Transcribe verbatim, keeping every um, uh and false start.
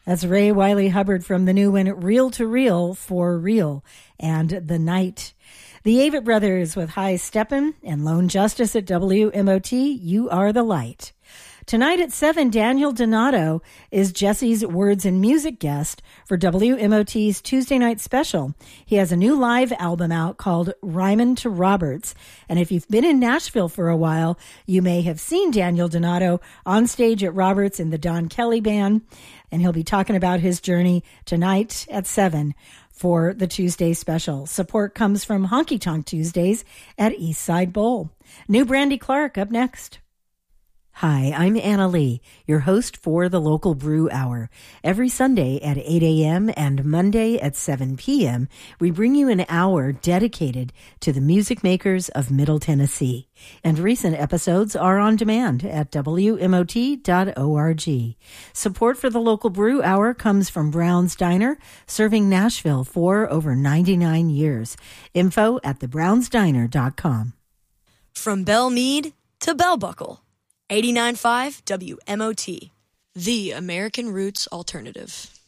That's Ray Wiley Hubbard from the new one, Reel to Reel for Real, and The Night. The Avett Brothers with High Steppin' and Lone Justice at W M O T, You Are the Light. Tonight at seven, Daniel Donato is Jesse's Words and Music guest for W M O T's Tuesday night special. He has a new live album out called Ryman to Roberts. And if you've been in Nashville for a while, you may have seen Daniel Donato on stage at Roberts in the Don Kelly Band. And he'll be talking about his journey tonight at seven for the Tuesday special. Support comes from Honky Tonk Tuesdays at Eastside Bowl. New Brandy Clark up next. Hi, I'm Anna Lee, your host for the Local Brew Hour. Every Sunday at eight a.m. and Monday at seven p.m., we bring you an hour dedicated to the music makers of Middle Tennessee. And recent episodes are on demand at W M O T dot org. Support for the Local Brew Hour comes from Brown's Diner, serving Nashville for over ninety-nine years. Info at the browns diner dot com. From Belle Meade to Bell Buckle. eighty-nine point five W M O T, the American Roots Alternative.